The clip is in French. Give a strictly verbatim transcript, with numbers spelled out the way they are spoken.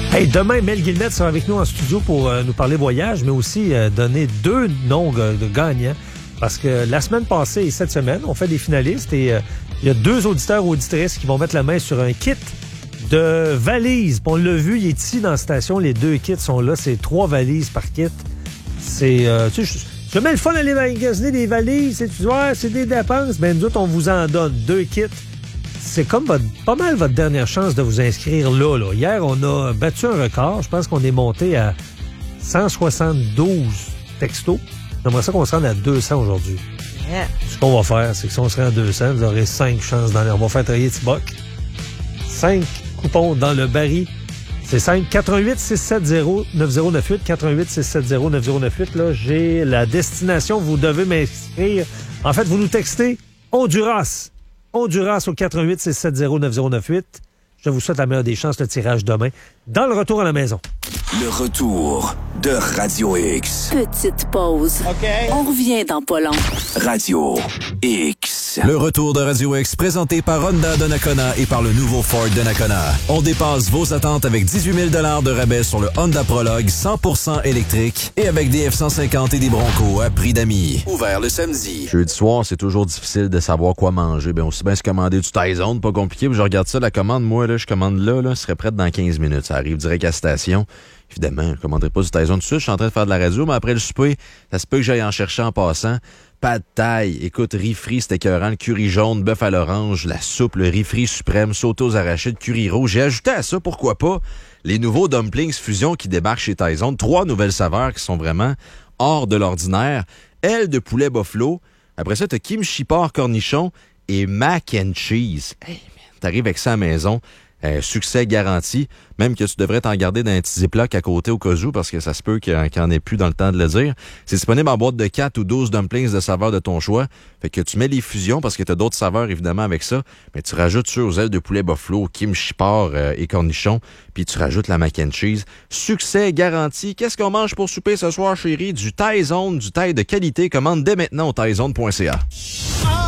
Hey, demain, Mel Guillemette sera avec nous en studio pour euh, nous parler voyage, mais aussi euh, donner deux noms de gagnants. Parce que la semaine passée et cette semaine, on fait des finalistes et euh, il y a deux auditeurs ou auditrices qui vont mettre la main sur un kit de valises. On l'a vu, il est ici dans la station. Les deux kits sont là. C'est trois valises par kit. C'est... Euh, tu sais, je, je mets le fun à aller magasiner des valises. Et tu dis, ouais, c'est des dépenses. Ben, nous autres, on vous en donne deux kits. C'est comme votre, pas mal votre dernière chance de vous inscrire là, là. Hier, on a battu un record. Je pense qu'on est monté à cent soixante-douze textos. J'aimerais ça qu'on se rende à deux cents aujourd'hui. Yeah. Ce qu'on va faire, c'est que si on se rend à deux cents, vous aurez cinq chances dans les... On va faire travailler Tiboc. cinq coupons dans le baril. C'est simple. quatre un huit, six sept zéro, neuf zéro neuf huit. quatre un huit, six sept zéro, neuf zéro neuf huit. Là, j'ai la destination. Vous devez m'inscrire. En fait, vous nous textez Honduras. Honduras au quatre un huit, six sept zéro, neuf zéro neuf huit. Je vous souhaite la meilleure des chances, le tirage demain. Dans le retour à la maison. Le retour de Radio X. Petite pause. OK. On revient dans pas long. Radio X. Le retour de Radio X présenté par Honda de Nakona et par le nouveau Ford de Nakona. On dépasse vos attentes avec dix-huit mille dollars de rabais sur le Honda Prologue cent pour cent électrique et avec des F cent cinquante et des Broncos à prix d'amis. Ouvert le samedi. Jeudi soir, c'est toujours difficile de savoir quoi manger. Ben aussi bien se commander du Tyson, pas compliqué. Puis je regarde ça, la commande, moi, là, je commande là, là, serait prête dans quinze minutes. Ça arrive direct à la station. Évidemment, je ne commanderai pas du Tyson tout de suite. Je suis en train de faire de la radio, mais après le souper, ça se peut que j'aille en chercher en passant. Pas de taille. Écoute, riz frit, c'était écœurant. Le curry jaune, bœuf à l'orange, la soupe, le riz frit suprême, sauté aux arachides, curry rouge. J'ai ajouté à ça, pourquoi pas, les nouveaux dumplings fusion qui débarquent chez Tyson. Trois nouvelles saveurs qui sont vraiment hors de l'ordinaire. Aile de poulet buffalo. Après ça, t'as kimchi porc cornichon et mac and cheese. Hey, man, t'arrives avec ça à la maison. Euh, succès garanti, même que tu devrais t'en garder dans un petit ziploc à côté au cas où, parce que ça se peut qu'il n'y en ait plus dans le temps de le dire. C'est disponible en boîte de quatre ou douze dumplings de saveur de ton choix. Fait que tu mets les fusions, parce que tu as d'autres saveurs évidemment avec ça, mais tu rajoutes sur aux ailes de poulet buffalo, kimchi porc euh, et cornichons, puis tu rajoutes la mac and cheese. Succès garanti. Qu'est-ce qu'on mange pour souper ce soir, chérie? Du Tyson, du taille de qualité. Commande dès maintenant au tyson point c a.